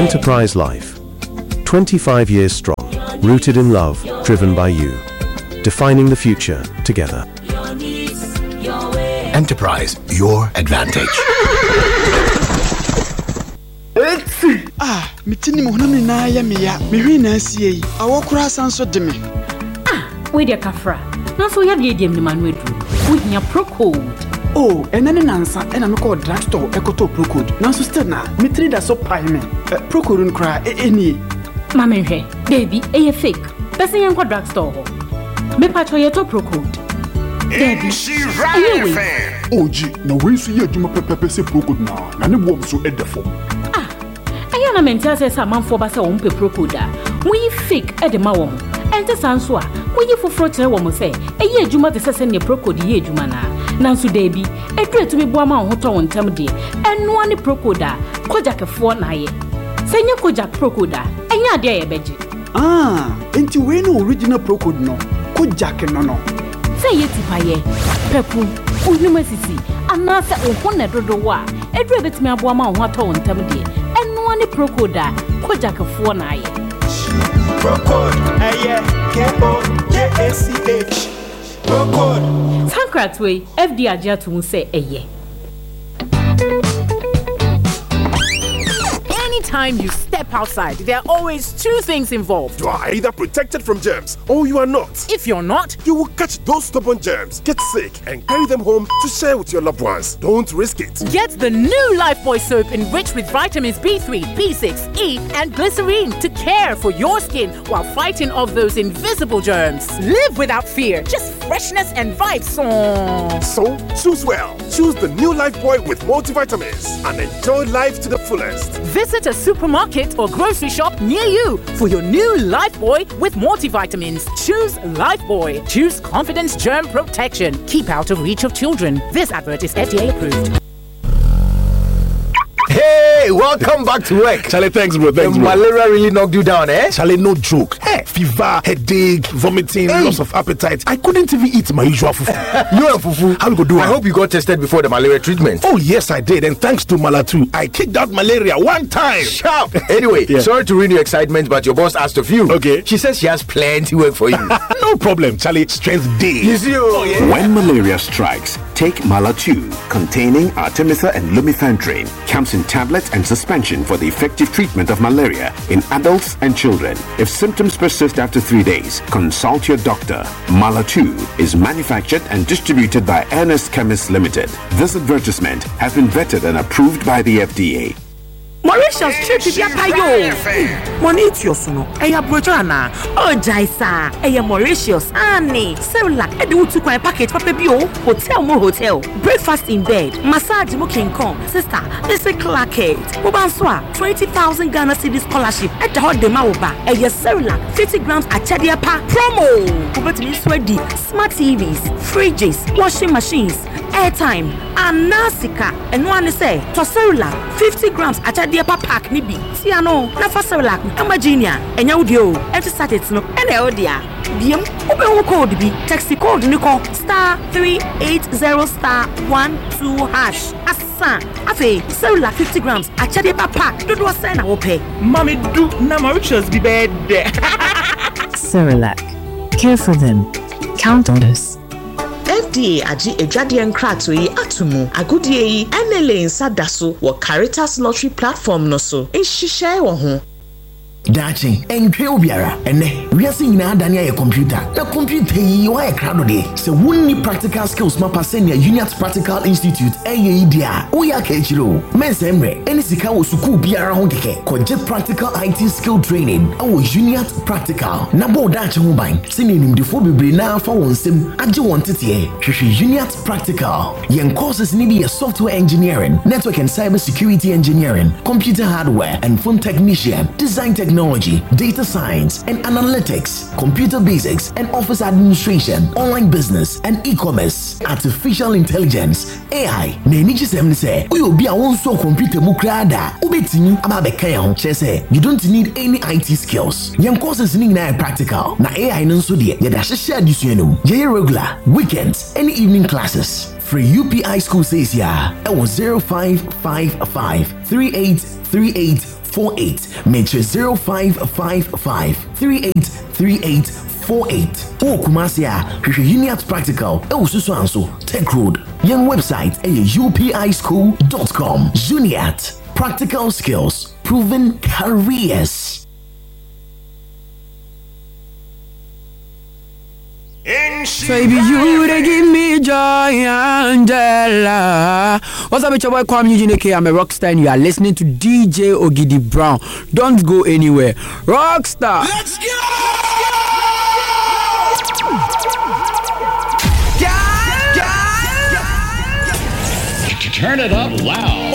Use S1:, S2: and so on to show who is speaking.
S1: Enterprise Life. 25 years strong, rooted in love, driven by you. Defining the future together.
S2: Enterprise, your advantage.
S3: Mitini mo hunami na ya meya. Mehwi na asie yi. Awokura sanso de me.
S4: We de kafra. Na so ya de dem ni manu edu. We hia Procode.
S3: Oh, enane nansa ena me call drugstore ekoto Procode. Na so still na mitri da so pai me. Procode nkra eni.
S4: Mama hwe, baby, e fake. Pese yen ko drugstore ho. Me pacho ye to Procode. Baby,
S5: she right fan.
S6: Oji, na we so ye adwuma pepepe se Procode na ne boom so edefo.
S4: Na mentia say samanfo ba say wo mpe Procode a wo yi fake e de ma wo mo ente sanso a wo yi foforo kire wo mo say e yi adwuma de sese ne Procode yi adwuma na nso da bi e dure to me bo ama ho to wo ntam de eno ani Procode a kojakefo na ye say nye kojak Procode a enya ade ye beji
S3: enti we no original Procode no kojak no
S4: say ye tipaye pepu unum asisi ana say wo ho na dodo wa e dure betimi abo ama ho to wo ntam de Any Procode kojakefo na ye
S5: Procode K-O-J-A-C-H Procode
S4: Sankrat way FD agya to mu say eye
S7: Anytime you step outside, there are always two things involved.
S5: You are either protected from germs or you are not.
S7: If you're not,
S5: you will catch those stubborn germs, get sick, and carry them home to share with your loved ones. Don't risk it.
S7: Get the new Lifebuoy soap enriched with vitamins B3, B6, E, and glycerine to care for your skin while fighting off those invisible germs. Live without fear, just freshness and vibes.
S5: So, choose well. Choose the new Lifebuoy with multivitamins and enjoy life to the fullest.
S7: Visit a supermarket or grocery shop near you for your new Lifebuoy with multivitamins. Choose Lifebuoy. Choose confidence germ protection. Keep out of reach of children. This advert is FDA approved.
S2: Hey, welcome back to work.
S8: Charlie, thanks, bro. Thanks, bro.
S2: Malaria really knocked you down, eh?
S8: Charlie, no joke. Hey, fever, headache, vomiting, loss of appetite. I couldn't even eat my usual fufu.
S2: You and fufu?
S8: How we go do it?
S2: I hope you got tested before the malaria treatment.
S8: Oh, yes, I did. And thanks to Malatu, I kicked out malaria one time.
S2: Sharp. Anyway, sorry to ruin your excitement, but your boss asked of you.
S8: Okay.
S2: She says she has plenty work for you.
S8: No problem, Charlie. Strength day.
S2: You see,
S9: When malaria strikes, take Malatu, containing Artemether and Lumefantrine. Comes in tablets and suspension for the effective treatment of malaria in adults and children. If symptoms persist after 3 days, consult your doctor. Malatu is manufactured and distributed by Ernest Chemists Limited. This advertisement has been vetted and approved by the FDA.
S10: Mauritius trip to Payo. Monetios no. Eya brojana. Oh Jaisa. Eya Mauritius. Annie. Cerelac. Edu to kwa package papa bio. Hotel more hotel. Breakfast in bed. Massage mo King Kong. Sister. This is Clarkate. Obanswa. 20,000 Ghana cedis scholarship. At the hot dema oba. Eya Cerelac. 50 grams achadia pa. Promo. Ubetimi sweaty. Smart TVs. Fridges. Washing machines. Airtime. And Nasika. And one say. To Cerelac. 50 grams achadia pa pack ni bi tiano na fa Cerelac Amagenia enya udio every Saturday no ena odia biem obe code bi taxi code ni ko *380*12# asa afi Cerelac 50 grams achade pa pack do say na wo pay
S3: mami do na Mauritius bi bed
S11: Cerelac, care for them, count on us.
S12: FDA agi ejade nkrato yi atumu agudie yi enele nsadaso wo Caritas Lottery platform no so nhihye wo ho
S13: Dachi, enkwe obiara ene wiase nyina adane aye computer na computer yi wa ye krado de se wonni practical skills mapa senior Uniat Practical Institute eye dia wo ya ka echiro mensemre eni sika wo suku biara ho keke koje practical IT skill training awo Uniat Practical na bo dachi ho ban sene nimdefo bebre na afa wonsem age won tete hwehwe Uniat Practical yen courses ni be software engineering, network and cyber security engineering, computer hardware and phone technician, design technology, data science and analytics, computer basics and office administration, online business and e-commerce, artificial intelligence, AI. Na eniji sem say, "Oyo bi a won so computer mu krada, obetini aba be kan ho." Say, you don't need any IT skills. Yen courses ni na practical. Na AI no so de, ye da hye adisuanum. Ye regular, weekends, and evening classes. Free UPI school says ya. It was 0555 3838 3848. Matrix 0555 383848. Oh, Kumasia, Uniat Practical, Susu Anso, Tech Road. Young website, upischool.com. Uniat, practical skills, proven careers.
S14: Baby, you they give me joy, Angela. What's up, it's your boy Kwame Eugene K. I'm a rockstar and you are listening to DJ Ogidi Brown. Don't go anywhere. Rockstar. Let's go!
S15: Turn it up loud.